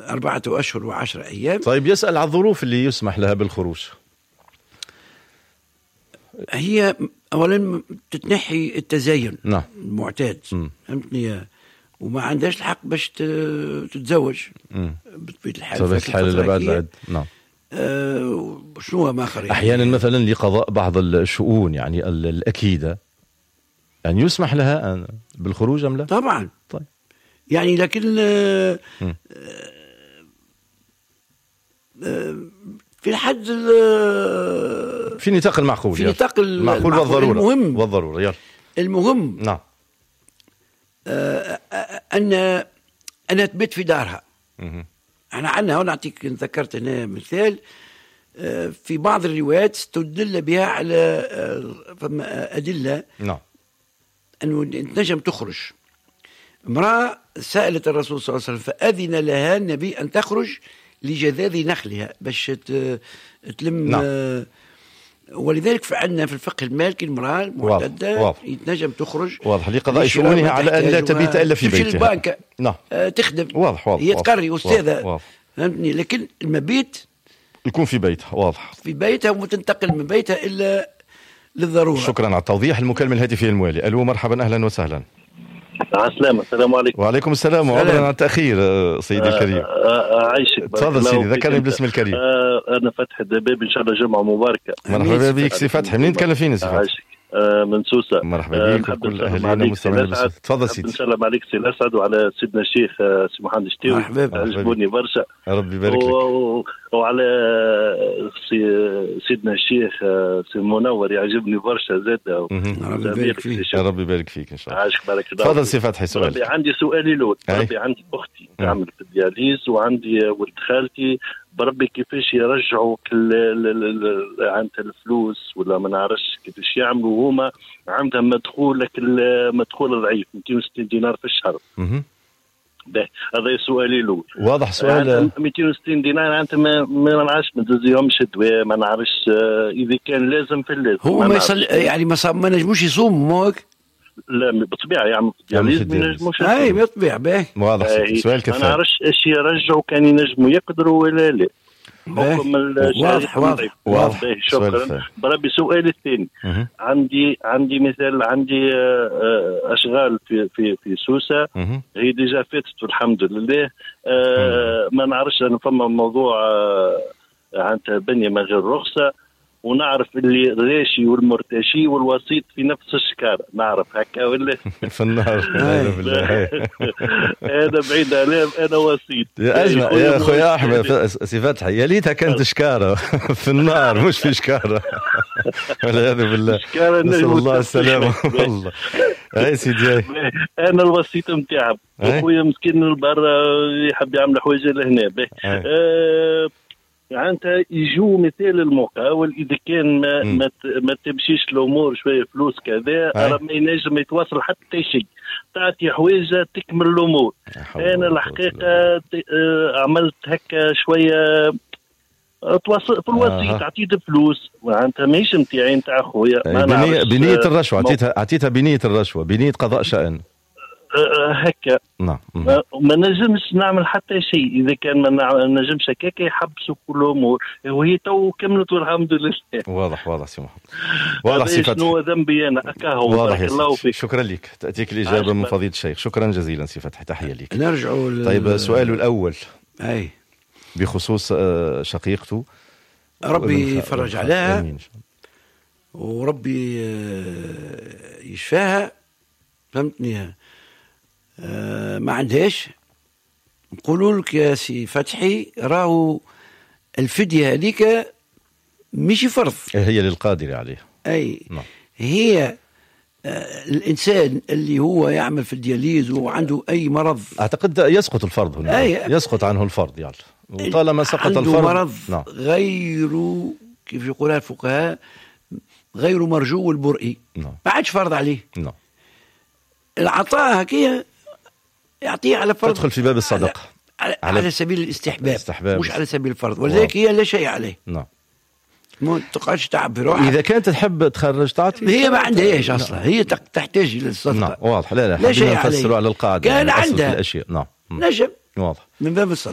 4 أشهر و10 أيام. طيب يسأل على الظروف اللي يسمح لها بالخروج. هي أولا تتنحي التزاين نعم. المعتاد، فهمتني، وما عندهاش الحق باش تتزوج بطبيعة الحال. طبيعة الحال اللي بعد العد. نعم. شنو ما آخر؟ أحيانا مثلا لقضاء بعض الشؤون يعني الأكيدة، يعني يسمح لها بالخروج أم لا؟ طبعا. طيب. يعني لكن في الحد في نطاق المعقول، في نطاق المعقول والضرورة. المهم والضرورة. يلا. المهم نعم. أن تبت في دارها. أنا عندنا هنا نعطيك، ذكرت هنا مثال في بعض الروايات تدل بها على أدلة. نعم. أنه تنجم تخرج. امرأة سألت الرسول صلى الله عليه وسلم فأذن لها النبي أن تخرج لجذاذ نخلها باش تلم. نعم. ولذلك فعلنا في الفقه المالكي المرأة المعتدة يتنجم تخرج واضح لقضاء شؤونها على أن لا تبيت إلا في بيتها. في البنك. نعم. تخدم. واضح. هي تقري أستاذة، فهمتني، لكن المبيت يكون في بيتها. واضح. في بيتها وتنتقل من بيتها إلا للضرورة. شكرا على التوضيح. المكالمة الهاتفية الموالي. ألو، مرحبا، أهلا وسهلا. السلام. السلام عليكم. وعليكم السلام، وعذرا على التأخير سيدي الكريم. عايشك. تفضل سيدي، ذكرني بالاسم الكريم. أنا فتحي الدباب، إن شاء الله جمعة مباركة. مرحبا بك سي فتحي. منين تكلم فينا سي فتحي؟ عايشك من سوسة. مرحبا بك وكل أهلنا ومستمعين. تفضل سيدي. نسلم عليك سي الأسعد وعلى سيدنا الشيخ سي محمد الشتاوي، عجبوني برشا. ربي يبارك لك. وعلى سيدنا الشيخ سي منور يعجبني برشا زاد. ربي يبارك فيك. ربي يبارك فيك إن شاء الله. عاشك بارك الله. تفضل سي فتحي سؤال. عندي سؤالي الأول. ربي عندي أختي تعمل في الدياليز، وعندي ولد خالتي بربي كيفاش يرجعوا عند الفلوس ولا ما نعرفش كيفاش يعملوا. هما عندهم مدخول، لكن المدخول ضعيف 260 دينار في الشهر. هذا سؤالي الأول. واضح سؤال. 260 دينار أنت ما نعرفش ما تزيهمش الدواء، ما نعرفش إذا كان لازم في اللازم. هو ما يصل يعني ما نجموش يصوموا هيك. لا بالطبيعة يعمل دياليز ما ينجموش. أي بالطبيعة. باهي. واضح. سؤال كفاية. ما نعرفش ايش يرجعوا، كان ينجموا يقدروا ولا لا. واضح. شكرا. بربي سؤالي الثاني. عندي مثال، عندي اشغال في سوسة. هي ديجا فاتت والحمد لله. ما نعرفش انا فما موضوع عن بنية من غير رخصة، ونعرف اللي الراشي والمرتشي والوسيط في نفس الشكارة. نعرف هكا ولا في النار. أنا بعيد عليه، أنا وسيط. يا أخويا أحمد سي فتحي، يا ليتها كانت شكارة في النار مش في شكارة. والعياذ بالله. نسأل الله السلامة. والله هاي سيدي. أنا الوسيط متاعب. أخويا مسكين البر يحب يعمل حوايج لهنا. يعني أنت يجو مثال المقاول، إذا كان ما تمشيش الأمور شوية فلوس كذا، ما ينجم يتواصل حتى شيء. تعطي حويجة تكمل الأمور. أنا الحقيقة عملت هكا شوية تواصل في الوسيط، عطيت فلوس وأنت ماهيش متاعي نتاع خويا. بنية الرشوة عطيتها بنية الرشوة، بنية قضاء شأن. هكا. نعم. ما نجمش نعمل حتى شيء إذا كان ما نجمش هكاك يحبسوا كل الأمور، وهي تو كملت والحمد لله. واضح سي محمد. واضح سي فتحي. شنو ذنبي أنا أكاهو. واضح الله فيك. شكرا لك. تأتيك الإجابة من فضيلة الشيخ. شكرا جزيلا سي فتحي، تحية لك. نرجعوا طيب سؤاله الأول بخصوص شقيقته. ربي يفرج عليها وربي يشفاها، فهمتني. ما عندهاش. نقولوا لك يا سي فتحي، راهو الفدية هذيك مش فرض، هي للقادر عليه. نعم. هي الإنسان اللي هو يعمل في الدياليز وعنده أي مرض، أعتقد يسقط الفرض هنا. يسقط عنه الفرض يعني. وطالما سقط الفرض مرض غير كيف يقولها الفقهاء غير مرجو البرئي. ما عادش فرض عليه. العطاء هكية يعطيه على فرض، تدخل في باب الصدقة على سبيل الاستحباب مش على سبيل الفرض، ولذلك هي لا شيء عليه. ما تقعدش تعب في روحها. إذا كانت تحب تخرج تعطي، هي ما عندهاش أصلا. هي تحتاج إلى الصدقة. واضح. لا شيء نفسروا على القاعدة. كان عندها في الأشياء. نجم. واضح. من باب الصدقة.